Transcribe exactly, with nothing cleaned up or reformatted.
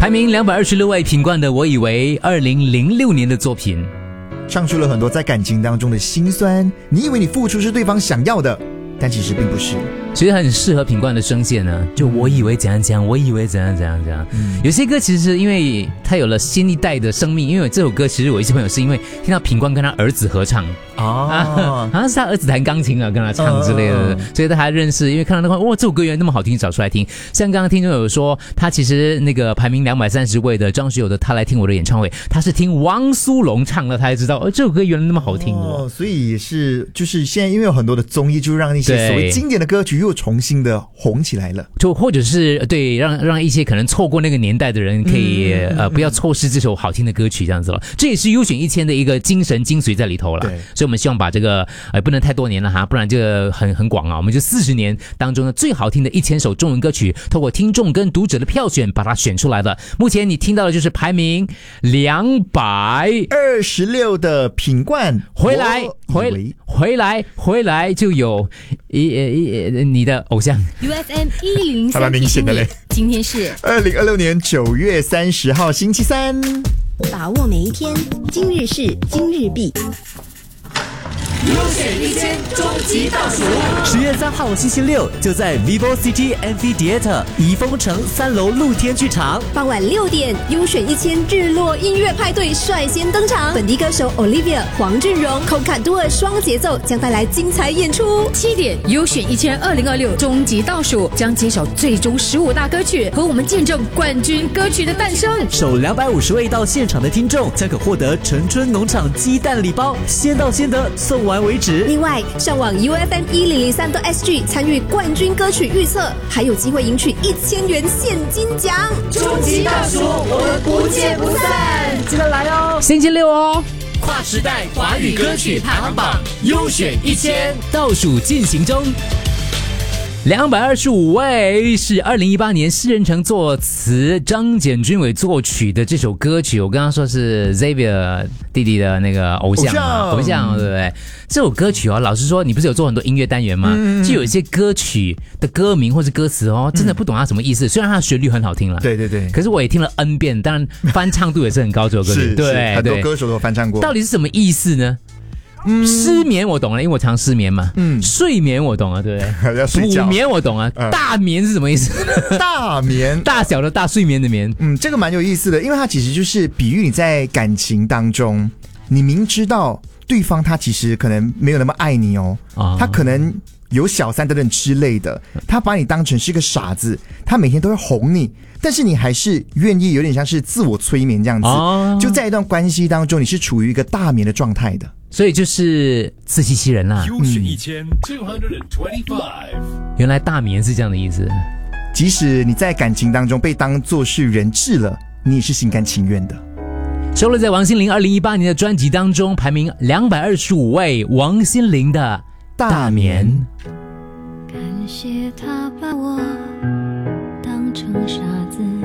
排名两百二十六位，品冠的《我以为》，二零零六年的作品， 唱出了很多在感情当中的辛酸。你以为你付出是对方想要的，但其实并不是。 其实很适合品冠的声线呢，就我以为怎样怎样，我以为怎样怎样怎样。嗯、有些歌其实是因为它有了新一代的生命，因为这首歌其实我一些朋友是因为听到品冠跟他儿子合唱。哦、啊，好像是他儿子弹钢琴啊，跟他唱之类的，嗯、所以他还认识。因为看到那个，哇，这首歌原来那么好听，找出来听。像刚刚听众有说，他其实那个排名两百三十位的张学友的《他来听我的演唱会》，他是听汪苏泷唱了，他才知道，哦，这首歌原来那么好听哦。 哦，所以也是，就是现在因为有很多的综艺，就让一些所谓经典的歌曲又重新的红起来了。 就或者是对，让让一些可能错过那个年代的人，可以、嗯、呃不要错失这首好听的歌曲，这样子了。这也是优选一千的一个精神精髓在里头了。对，所以我们希望把这个呃不能太多年了哈，不然这个很很广啊。我们就四十年当中的最好听的一千首中文歌曲，透过听众跟读者的票选把它选出来的。目前你听到的就是排名两百二十六的品冠， 回来回回来回来就有一一你的偶像 U F M 一零三， 还蛮明显的嘞。 今天是二零二六年九月三十号星期三， 把握每一天，今日事今日毕。 优选一千终极倒数， 十月三号星期六就在 Vivo City Amphitheatre 怡丰城三楼露天剧场， 傍晚六点，优选一千日落音乐派对率先登场，本地歌手 Olivia、黄俊荣、寇卡多尔双节奏将带来精彩演出。 七点，优选一千二零二六终极倒数将揭晓最终十五大歌曲，和我们见证冠军歌曲的诞生。 首两百五十位到现场的听众将可获得陈春农场鸡蛋礼包，先到先得，送完为止。 另外，上网 U F M 一零零三 S G 参与冠军歌曲预测，还有机会赢取一千元现金奖。 终极倒数，我们不见不散， 记得来哦！ 星期六哦！ 跨时代华语歌曲排行榜优选一千倒数进行中。两百二十五位是二零一八年施仁成作词，张简君伟作曲的这首歌曲。我刚刚说是 Xavier 弟弟的那个偶像嘛，偶像，偶像对不对？这首歌曲哦，老实说，你不是有做很多音乐单元吗？嗯、就有一些歌曲的歌名或是歌词哦，真的不懂它什么意思。嗯、虽然它的旋律很好听了， 对对对， 可是我也听了 N 遍，当然翻唱度也是很高。这首歌曲， 是对， 很多歌手都翻唱过。 到底是什么意思呢？嗯、失眠我懂了，因为我常失眠嘛。嗯，睡眠我懂了，对不对？ 要睡觉。 补眠我懂了，嗯、大眠是什么意思？ 大眠， 大小的大，睡眠的眠。 嗯，这个蛮有意思的，因为它其实就是比喻你在感情当中，你明知道对方他其实可能没有那么爱你哦，哦他可能有小三等等之类的，他把你当成是个傻子，他每天都会哄你。但是你还是愿意，有点像是自我催眠这样子，哦、就在一段关系当中，你是处于一个大眠的状态的， 所以就是自欺欺人啦。 优选一千 two twenty-five， 原来大眠是这样的意思。 即使你在感情当中被当作是人质了，你也是心甘情愿的。 收录在王心凌二零一八年的专辑当中，排名两百二十五位，王心凌的《大眠》。 感谢他把我当成傻子。